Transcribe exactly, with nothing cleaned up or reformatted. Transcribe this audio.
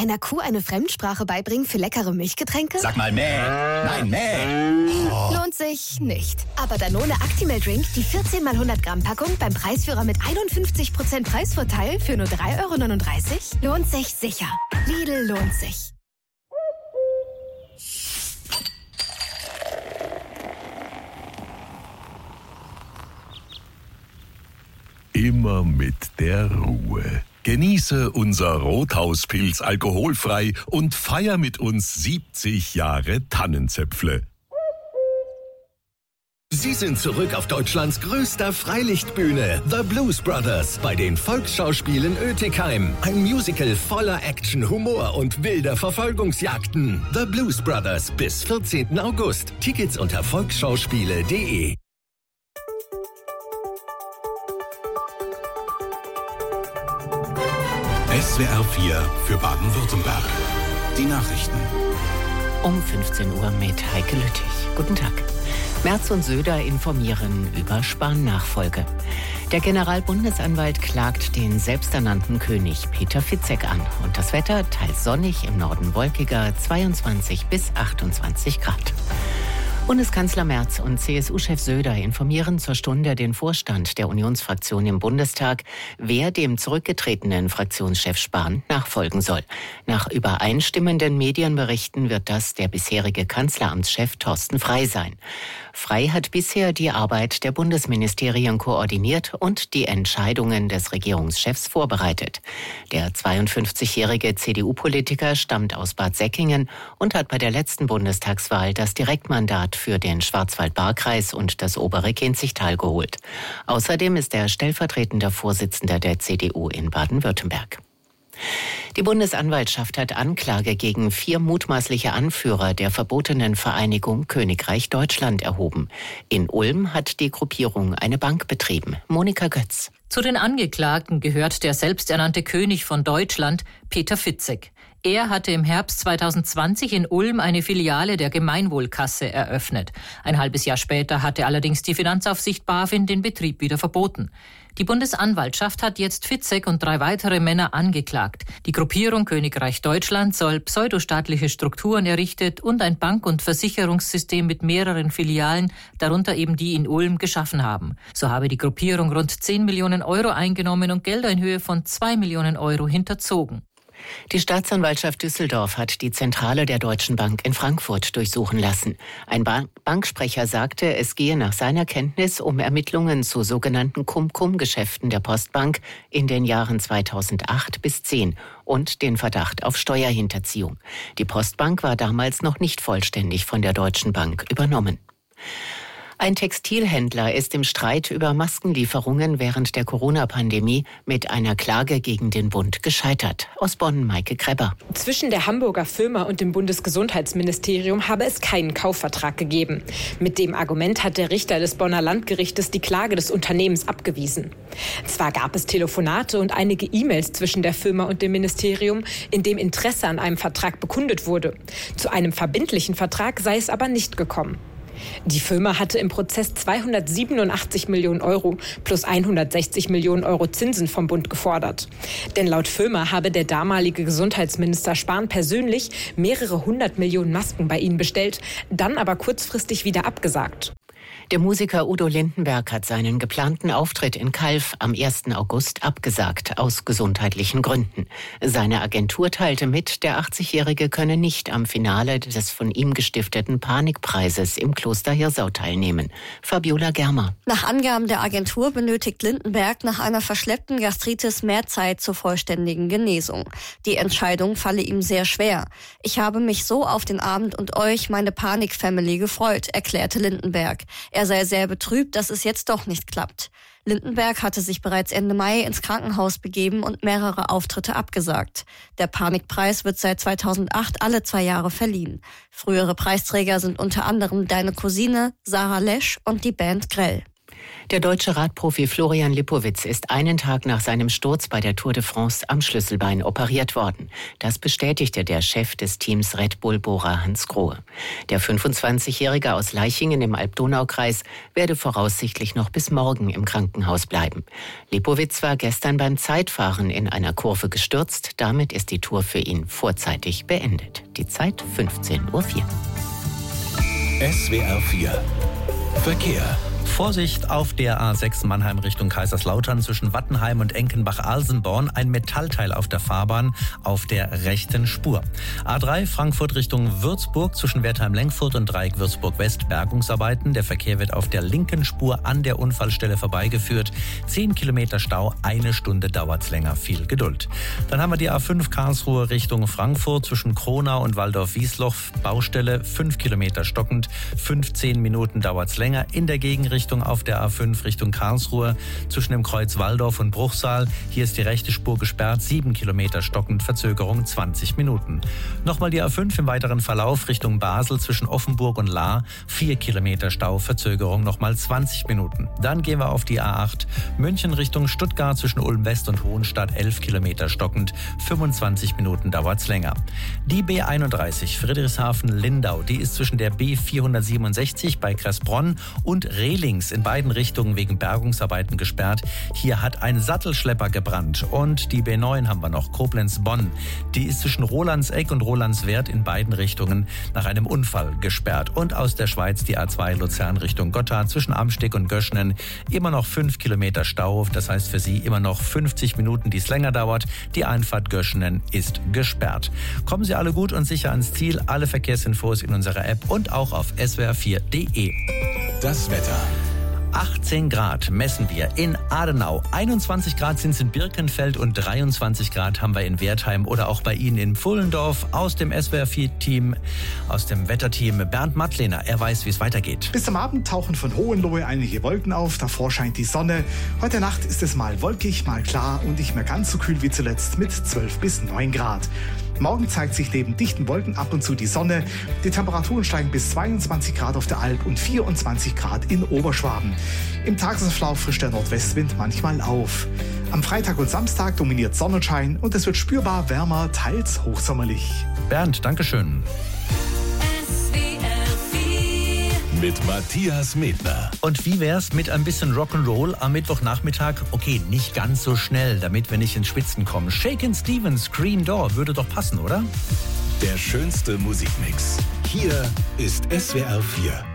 Einer Kuh eine Fremdsprache beibringen für leckere Milchgetränke? Sag mal mäh. Nein, mäh. Oh. Lohnt sich nicht. Aber Danone Actimel Drink, die vierzehn mal hundert Gramm Packung beim Preisführer mit einundfünfzig Prozent Preisvorteil für nur drei Euro neununddreißig, lohnt sich sicher. Lidl lohnt sich. Immer mit der Ruhe. Genieße unser Rothauspilz alkoholfrei und feier mit uns siebzig Jahre Tannenzäpfle. Sie sind zurück auf Deutschlands größter Freilichtbühne, The Blues Brothers, bei den Volksschauspielen Oetikheim. Ein Musical voller Action, Humor und wilder Verfolgungsjagden. The Blues Brothers bis vierzehnten August. Tickets unter volksschauspiele punkt de. S W R vier für Baden-Württemberg. Die Nachrichten. Um fünfzehn Uhr mit Heike Lüttich. Guten Tag. Merz und Söder informieren über Spahn-Nachfolge. Der Generalbundesanwalt klagt den selbsternannten König Peter Fitzek an. Und das Wetter teils sonnig, im Norden wolkiger, zweiundzwanzig bis achtundzwanzig Grad. Bundeskanzler Merz und C S U-Chef Söder informieren zur Stunde den Vorstand der Unionsfraktion im Bundestag, wer dem zurückgetretenen Fraktionschef Spahn nachfolgen soll. Nach übereinstimmenden Medienberichten wird das der bisherige Kanzleramtschef Thorsten Frey sein. Frey hat bisher die Arbeit der Bundesministerien koordiniert und die Entscheidungen des Regierungschefs vorbereitet. Der zweiundfünfzigjährige C D U-Politiker stammt aus Bad Säckingen und hat bei der letzten Bundestagswahl das Direktmandat für den Schwarzwald-Baar-Kreis und das obere Kinzigtal geholt. Außerdem ist er stellvertretender Vorsitzender der C D U in Baden-Württemberg. Die Bundesanwaltschaft hat Anklage gegen vier mutmaßliche Anführer der verbotenen Vereinigung Königreich Deutschland erhoben. In Ulm hat die Gruppierung eine Bank betrieben. Monika Götz. Zu den Angeklagten gehört der selbsternannte König von Deutschland, Peter Fitzek. Er hatte im Herbst zweitausendzwanzig in Ulm eine Filiale der Gemeinwohlkasse eröffnet. Ein halbes Jahr später hatte allerdings die Finanzaufsicht BaFin den Betrieb wieder verboten. Die Bundesanwaltschaft hat jetzt Fitzek und drei weitere Männer angeklagt. Die Gruppierung Königreich Deutschland soll pseudostaatliche Strukturen errichtet und ein Bank- und Versicherungssystem mit mehreren Filialen, darunter eben die in Ulm, geschaffen haben. So habe die Gruppierung rund zehn Millionen Euro eingenommen und Gelder in Höhe von zwei Millionen Euro hinterzogen. Die Staatsanwaltschaft Düsseldorf hat die Zentrale der Deutschen Bank in Frankfurt durchsuchen lassen. Ein Bank- Banksprecher sagte, es gehe nach seiner Kenntnis um Ermittlungen zu sogenannten Cum-Cum-Geschäften der Postbank in den Jahren zweitausendacht bis zehn und den Verdacht auf Steuerhinterziehung. Die Postbank war damals noch nicht vollständig von der Deutschen Bank übernommen. Ein Textilhändler ist im Streit über Maskenlieferungen während der Corona-Pandemie mit einer Klage gegen den Bund gescheitert. Aus Bonn, Maike Krebber. Zwischen der Hamburger Firma und dem Bundesgesundheitsministerium habe es keinen Kaufvertrag gegeben. Mit dem Argument hat der Richter des Bonner Landgerichtes die Klage des Unternehmens abgewiesen. Zwar gab es Telefonate und einige E-Mails zwischen der Firma und dem Ministerium, in dem Interesse an einem Vertrag bekundet wurde. Zu einem verbindlichen Vertrag sei es aber nicht gekommen. Die Firma hatte im Prozess zweihundertsiebenundachtzig Millionen Euro plus hundertsechzig Millionen Euro Zinsen vom Bund gefordert. Denn laut Firma habe der damalige Gesundheitsminister Spahn persönlich mehrere hundert Millionen Masken bei ihnen bestellt, dann aber kurzfristig wieder abgesagt. Der Musiker Udo Lindenberg hat seinen geplanten Auftritt in Calw am ersten August abgesagt, aus gesundheitlichen Gründen. Seine Agentur teilte mit, der achtzigjährige könne nicht am Finale des von ihm gestifteten Panikpreises im Kloster Hirsau teilnehmen. Fabiola Germer. Nach Angaben der Agentur benötigt Lindenberg nach einer verschleppten Gastritis mehr Zeit zur vollständigen Genesung. Die Entscheidung falle ihm sehr schwer. Ich habe mich so auf den Abend und euch, meine Panik-Family, gefreut, erklärte Lindenberg. Er sei sehr betrübt, dass es jetzt doch nicht klappt. Lindenberg hatte sich bereits Ende Mai ins Krankenhaus begeben und mehrere Auftritte abgesagt. Der Panikpreis wird seit zweitausendacht alle zwei Jahre verliehen. Frühere Preisträger sind unter anderem Deine Cousine, Sarah Lesch und die Band Grell. Der deutsche Radprofi Florian Lipowitz ist einen Tag nach seinem Sturz bei der Tour de France am Schlüsselbein operiert worden. Das bestätigte der Chef des Teams Red Bull Bora Hans Grohe. Der fünfundzwanzigjährige aus Leichingen im Alb-Donau-Kreis werde voraussichtlich noch bis morgen im Krankenhaus bleiben. Lipowitz war gestern beim Zeitfahren in einer Kurve gestürzt. Damit ist die Tour für ihn vorzeitig beendet. Die Zeit fünfzehn Uhr vier. S W R vier Verkehr. Vorsicht auf der A sechs Mannheim Richtung Kaiserslautern zwischen Wattenheim und Enkenbach-Alsenborn. Ein Metallteil auf der Fahrbahn auf der rechten Spur. A drei Frankfurt Richtung Würzburg zwischen Wertheim-Lenkfurt und Dreieck Würzburg-West Bergungsarbeiten. Der Verkehr wird auf der linken Spur an der Unfallstelle vorbeigeführt. Zehn Kilometer Stau, eine Stunde dauert's länger. Viel Geduld. Dann haben wir die A fünf Karlsruhe Richtung Frankfurt zwischen Kronau und Waldorf-Wiesloch. Baustelle, fünf Kilometer stockend. fünfzehn Minuten dauert's länger. In der Gegenrichtung auf der A fünf Richtung Karlsruhe zwischen dem Kreuz Waldorf und Bruchsal. Hier ist die rechte Spur gesperrt, sieben Kilometer stockend, Verzögerung zwanzig Minuten. Nochmal die A fünf im weiteren Verlauf Richtung Basel zwischen Offenburg und Lahr, vier Kilometer Stau, Verzögerung nochmal zwanzig Minuten. Dann gehen wir auf die A acht München Richtung Stuttgart zwischen Ulm West und Hohenstadt, elf Kilometer stockend, fünfundzwanzig Minuten dauert's länger. Die B einunddreißig Friedrichshafen-Lindau, die ist zwischen der B vierhundertsiebenundsechzig bei Kressbronn und Rehling in beiden Richtungen wegen Bergungsarbeiten gesperrt. Hier hat ein Sattelschlepper gebrannt. Und die B neun haben wir noch, Koblenz-Bonn. Die ist zwischen Rolandseck und Rolandswerth in beiden Richtungen nach einem Unfall gesperrt. Und aus der Schweiz die A zwei Luzern Richtung Gotthard zwischen Amsteg und Göschnen. Immer noch fünf Kilometer Stau. Das heißt für Sie immer noch fünfzig Minuten, die es länger dauert. Die Einfahrt Göschnen ist gesperrt. Kommen Sie alle gut und sicher ans Ziel. Alle Verkehrsinfos in unserer App und auch auf s w r vier punkt d e. Das Wetter. achtzehn Grad messen wir in Adenau, einundzwanzig Grad sind es in Birkenfeld und dreiundzwanzig Grad haben wir in Wertheim oder auch bei Ihnen in Pfullendorf. Aus dem S W R vier Team, aus dem Wetterteam Bernd Mattlehner, er weiß, wie es weitergeht. Bis zum Abend tauchen von Hohenlohe einige Wolken auf, davor scheint die Sonne. Heute Nacht ist es mal wolkig, mal klar und nicht mehr ganz so kühl wie zuletzt mit zwölf bis neun Grad. Morgen zeigt sich neben dichten Wolken ab und zu die Sonne. Die Temperaturen steigen bis zweiundzwanzig Grad auf der Alp und vierundzwanzig Grad in Oberschwaben. Im Tagesverlauf frischt der Nordwestwind manchmal auf. Am Freitag und Samstag dominiert Sonnenschein und es wird spürbar wärmer, teils hochsommerlich. Bernd, Dankeschön. Mit Matthias Medner. Und wie wär's mit ein bisschen Rock'n'Roll am Mittwochnachmittag? Okay, nicht ganz so schnell, damit wir nicht ins Schwitzen kommen. Shakin' Stevens, Green Door, würde doch passen, oder? Der schönste Musikmix. Hier ist S W R vier.